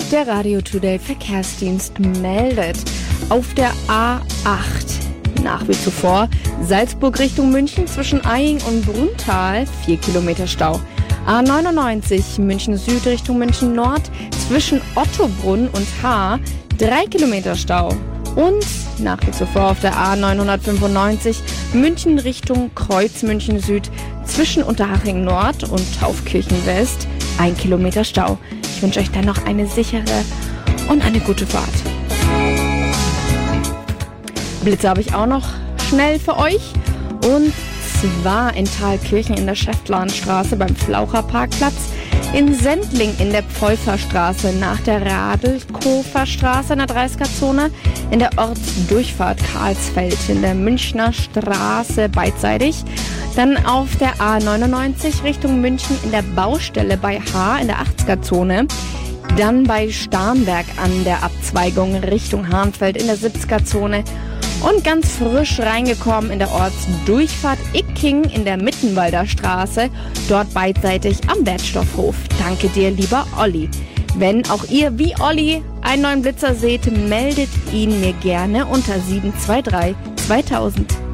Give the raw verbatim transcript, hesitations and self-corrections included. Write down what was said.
Der Radio Today Verkehrsdienst meldet auf der A acht nach wie zuvor Salzburg Richtung München zwischen Eying und Bruntal vier Kilometer Stau. A neunundneunzig München Süd Richtung München Nord zwischen Ottobrunn und Haar drei Kilometer Stau. Und nach wie zuvor auf der A neunhundertfünfundneunzig München Richtung Kreuz München Süd zwischen Unterhaching Nord und Taufkirchen West ein Kilometer Stau. Ich wünsche euch dann noch eine sichere und eine gute Fahrt. Blitze habe ich auch noch schnell für euch. Und zwar in Thalkirchen in der Schäftlarnstraße beim Flaucherparkplatz, in Sendling in der Pfeuferstraße nach der Radelkofer-Straße in der dreißiger-Zone, in der Ortsdurchfahrt Karlsfeld in der Münchner Straße beidseitig, dann auf der A neunundneunzig Richtung München in der Baustelle bei Haar in der achtziger-Zone, dann bei Starnberg an der Abzweigung Richtung Hahnfeld in der siebziger-Zone und ganz frisch reingekommen in der Ortsdurchfahrt Icking in der Mittenwalder Straße, dort beidseitig am Wertstoffhof. Danke dir, lieber Olli. Wenn auch ihr wie Olli einen neuen Blitzer seht, meldet ihn mir gerne unter sieben zwei drei zweitausend.